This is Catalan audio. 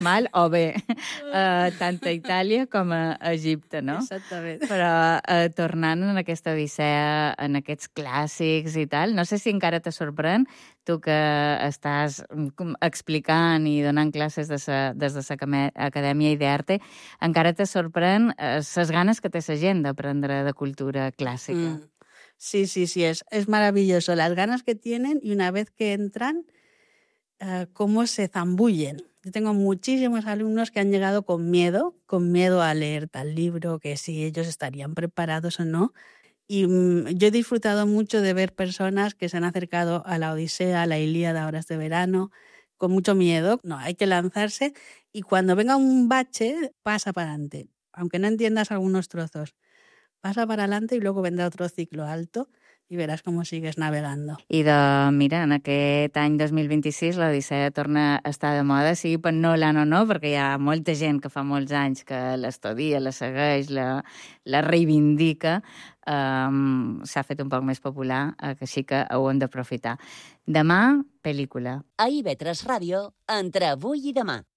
mal o bé, tant a Itàlia com a Egipte, no? Exactament. Però tornant en aquesta odissea, en aquests clàssics i tal, no sé si encara te sorprèn, tu que estàs explicant i donant classes des de l'Acadèmia Idearte, encara te sorprèn les ganes que té la gent d'aprendre de cultura clàssica. Sí, es maravilloso. Las ganas que tienen y una vez que entran, cómo se zambullen. Yo tengo muchísimos alumnos que han llegado con miedo a leer tal libro, que si ellos estarían preparados o no. Y yo he disfrutado mucho de ver personas que se han acercado a la Odisea, a la Ilíada ahora este verano, con mucho miedo. No, hay que lanzarse y cuando venga un bache, pasa para adelante. Aunque no entiendas algunos trozos, pasa para adelante y luego vendrá otro ciclo alto i veràs com sigues navegando. I mira, en aquest any 2026 l'Odissea torna a estar de moda, sigui per Nolan o no, perquè hi ha molta gent que fa molts anys que l'estudia, la segueix, la reivindica, s'ha fet un poc més popular, que així que ho hem d'aprofitar. Demà, pel·lícula. A IB3 Ràdio, entre avui i demà.